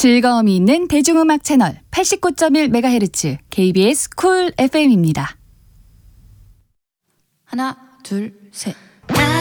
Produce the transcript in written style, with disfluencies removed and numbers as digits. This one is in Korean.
즐거움이 있는 대중음악 채널 89.1MHz KBS 쿨 FM입니다. 하나, 둘, 셋.